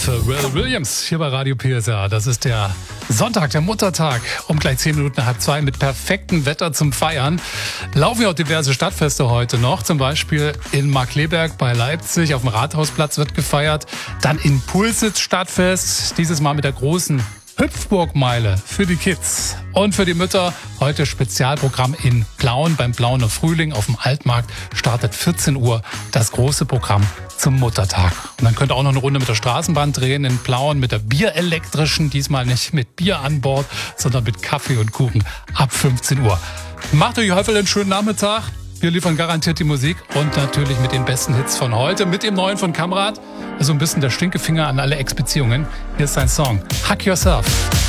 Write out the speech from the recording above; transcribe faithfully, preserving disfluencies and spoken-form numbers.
Pharrell Williams hier bei Radio P S A. Das ist der Sonntag, der Muttertag, um gleich zehn Minuten nach halb zwei mit perfektem Wetter zum Feiern. Laufen ja auch diverse Stadtfeste heute noch, zum Beispiel in Markkleeberg bei Leipzig, auf dem Rathausplatz wird gefeiert. Dann in Pulsitz Stadtfest, dieses Mal mit der großen Hüpfburgmeile für die Kids und für die Mütter. Heute Spezialprogramm in Plauen, beim Plauener Frühling auf dem Altmarkt. Startet vierzehn Uhr das große Programm zum Muttertag. Und dann könnt ihr auch noch eine Runde mit der Straßenbahn drehen in Plauen, mit der bierelektrischen, diesmal nicht mit Bier an Bord, sondern mit Kaffee und Kuchen ab fünfzehn Uhr. Macht euch heute einen schönen Nachmittag. Wir liefern garantiert die Musik und natürlich mit den besten Hits von heute, mit dem neuen von Kamrat. Also ein bisschen der Stinkefinger an alle Ex-Beziehungen. Hier ist sein Song, Hug Yourself.